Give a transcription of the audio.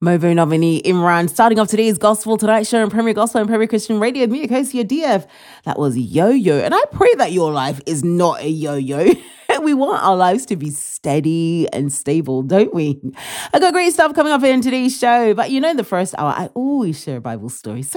Movo Novini Imran, starting off today's Gospel Tonight show on Premier Gospel and Premier Christian Radio. Me, your host, your DF. That was Yo-Yo. And I pray that your life is not a yo-yo. We want our lives to be steady and stable, don't we? I got great stuff coming up in today's show. But you know, in the first hour, I always share a Bible story. So